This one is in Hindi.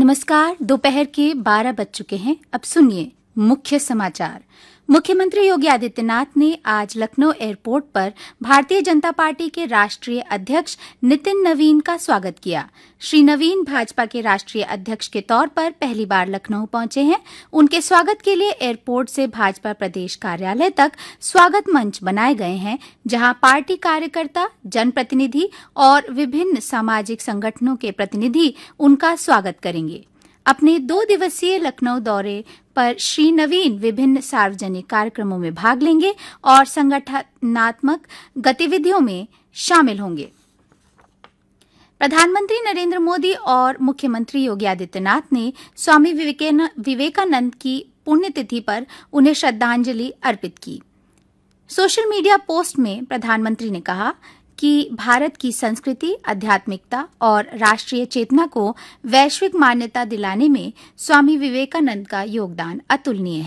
नमस्कार। दोपहर के 12 बज चुके हैं। अब सुनिए मुख्य समाचार। मुख्यमंत्री योगी आदित्यनाथ ने आज लखनऊ एयरपोर्ट पर भारतीय जनता पार्टी के राष्ट्रीय अध्यक्ष नितिन नवीन का स्वागत किया। श्री नवीन भाजपा के राष्ट्रीय अध्यक्ष के तौर पर पहली बार लखनऊ पहुंचे हैं। उनके स्वागत के लिए एयरपोर्ट से भाजपा प्रदेश कार्यालय तक स्वागत मंच बनाए गए हैं, जहां पार्टी कार्यकर्ता, जनप्रतिनिधि और विभिन्न सामाजिक संगठनों के प्रतिनिधि उनका स्वागत करेंगे। अपने 2 दिवसीय लखनऊ दौरे पर श्री नवीन विभिन्न सार्वजनिक कार्यक्रमों में भाग लेंगे और संगठनात्मक गतिविधियों में शामिल होंगे। प्रधानमंत्री नरेंद्र मोदी और मुख्यमंत्री योगी आदित्यनाथ ने स्वामी विवेकानंद की पुण्यतिथि पर उन्हें श्रद्धांजलि अर्पित की। सोशल मीडिया पोस्ट में प्रधानमंत्री ने कहा कि भारत की संस्कृति, आध्यात्मिकता और राष्ट्रीय चेतना को वैश्विक मान्यता दिलाने में स्वामी विवेकानंद का योगदान अतुलनीय है।